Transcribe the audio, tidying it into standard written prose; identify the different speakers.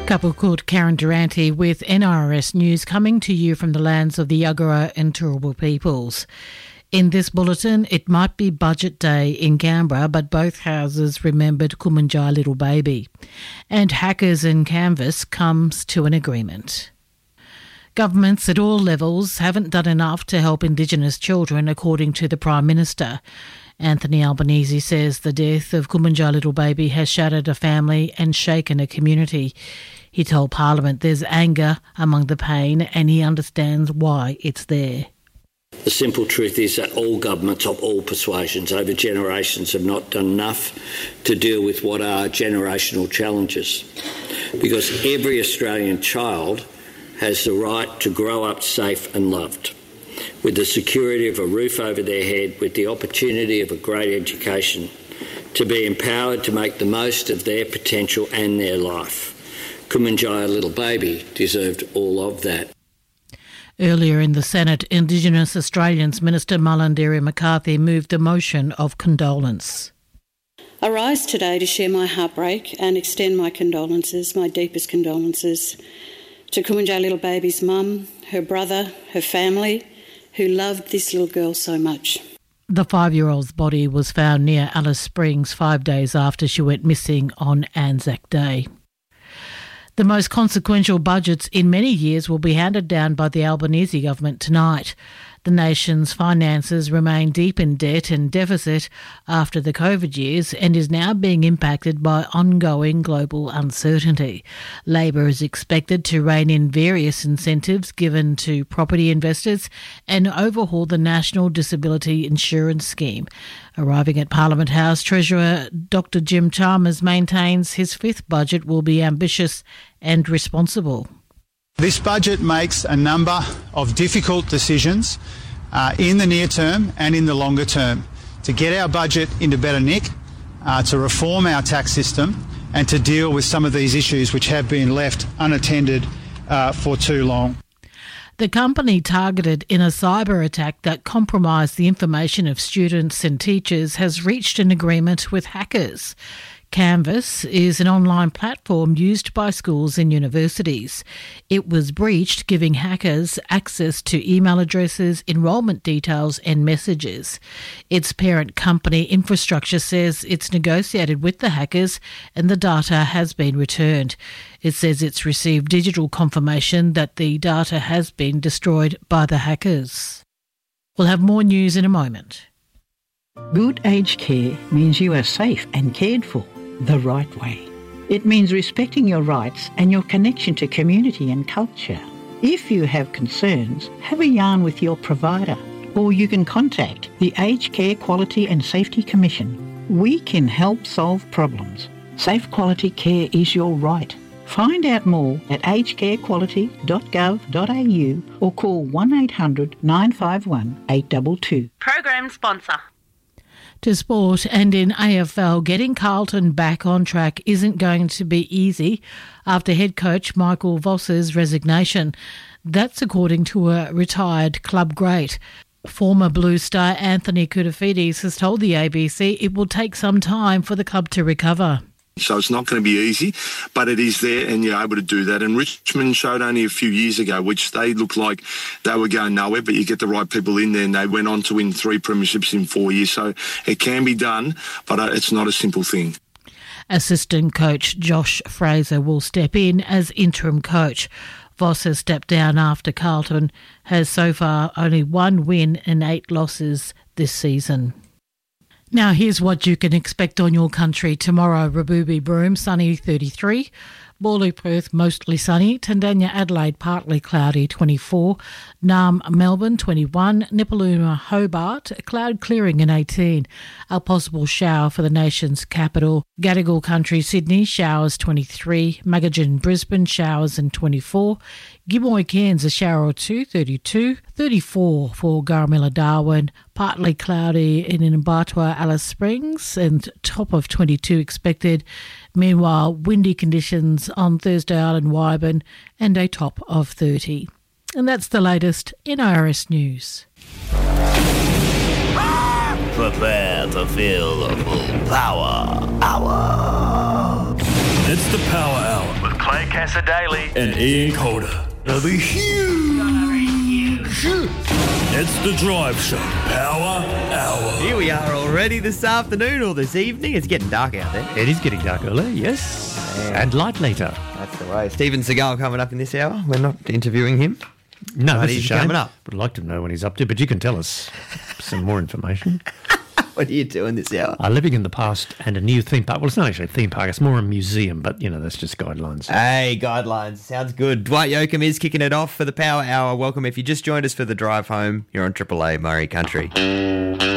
Speaker 1: Couple called Karen Durante with NRS News, coming to you from the lands of the Yagara and Turrbal peoples. In this bulletin, it might be budget day in Canberra, but both houses remembered Kumanjai Little Baby. And Hackers and Canvas comes to an agreement. Governments at all levels haven't done enough to help Indigenous children, according to the Prime Minister. Anthony Albanese says the death of Kumanjai Little Baby has shattered a family and shaken a community. He told Parliament there's anger among the pain and he understands why it's there.
Speaker 2: The simple truth is that all governments of all persuasions over generations have not done enough to deal with what are generational challenges. Because every Australian child has the right to grow up safe and loved, with the security of a roof over their head, with the opportunity of a great education, to be empowered to make the most of their potential and their life. Kumanjai Little Baby deserved all of that.
Speaker 1: Earlier in the Senate, Indigenous Australians Minister Malarndirri McCarthy moved a motion of condolence.
Speaker 3: I rise today to share my heartbreak and extend my condolences, my deepest condolences, to Kumanjai Little Baby's mum, her brother, her family, who loved this little girl so much.
Speaker 1: The 5-year-old's body was found near Alice Springs 5 days after she went missing on Anzac Day. The most consequential budgets in many years will be handed down by the Albanese government tonight. The nation's finances remain deep in debt and deficit after the COVID years and is now being impacted by ongoing global uncertainty. Labor is expected to rein in various incentives given to property investors and overhaul the National Disability Insurance Scheme. Arriving at Parliament House, Treasurer Dr Jim Chalmers maintains his fifth budget will be ambitious and responsible.
Speaker 4: This budget makes a number of difficult decisions in the near term and in the longer term to get our budget into better nick, to reform our tax system and to deal with some of these issues which have been left unattended for too long.
Speaker 1: The company targeted in a cyber attack that compromised the information of students and teachers has reached an agreement with hackers. Canvas is an online platform used by schools and universities. It was breached, giving hackers access to email addresses, enrolment details and messages. Its parent company Infrastructure says it's negotiated with the hackers and the data has been returned. It says it's received digital confirmation that the data has been destroyed by the hackers. We'll have more news in a moment.
Speaker 5: Good aged care means you are safe and cared for the right way. It means respecting your rights and your connection to community and culture. If you have concerns, have a yarn with your provider, or you can contact the Aged Care Quality and Safety Commission. We can help solve problems. Safe quality care is your right. Find out more at agedcarequality.gov.au or call 1800 951 822.
Speaker 6: Program sponsor.
Speaker 1: To sport, and in AFL, getting Carlton back on track isn't going to be easy after head coach Michael Voss's resignation. That's according to a retired club great. Former Blue Star Anthony Koutoufides has told the ABC it will take some time for the club to recover.
Speaker 7: So it's not going to be easy, but it is there and you're able to do that. And Richmond showed only a few years ago, which they looked like they were going nowhere, but you get the right people in there and they went on to win 3 premierships in 4 years. So it can be done, but it's not a simple thing.
Speaker 1: Assistant coach Josh Fraser will step in as interim coach. Voss has stepped down after Carlton has so far only 1 win and 8 losses this season. Now here's what you can expect on your country tomorrow. Raboobie Broome, sunny 33. Bawley Perth, mostly sunny. Tandanya Adelaide, partly cloudy 24. Naarm Melbourne 21. Nipaluna Hobart, cloud clearing in 18. A possible shower for the nation's capital. Gadigal Country Sydney, showers 23. Magajin Brisbane, showers in 24. Giveaway Cairns, a shower or 2, 32. 34 for Garamilla Darwin, partly cloudy in Mbatwa Alice Springs and top of 22 expected. Meanwhile, windy conditions on Thursday Island Wyburn and a top of 30. And that's the latest in IRS News.
Speaker 8: Prepare to feel the full power hour.
Speaker 9: It's the Power Hour.
Speaker 8: With Clay Cassadaly and Ian Calder. They'll be huge. It's the Drive Show Power Hour.
Speaker 6: Here we are already this afternoon or this evening. It's getting dark out there.
Speaker 9: It is getting dark early, yes. And light later.
Speaker 6: That's the way. Steven Seagal coming up in this hour. We're not interviewing him.
Speaker 9: No,
Speaker 6: But
Speaker 9: that's a
Speaker 6: he's
Speaker 9: shame.
Speaker 6: coming up.
Speaker 9: Would like to know what he's up to, but you can tell us some more information.
Speaker 6: What are you doing this hour?
Speaker 9: Living in the past and a new theme park. Well, it's not actually a theme park. It's more a museum, but, that's just guidelines.
Speaker 6: Hey, guidelines. Sounds good. Dwight Yoakam is kicking it off for the Power Hour. Welcome. If you just joined us for the drive home, you're on Triple A Murray Country.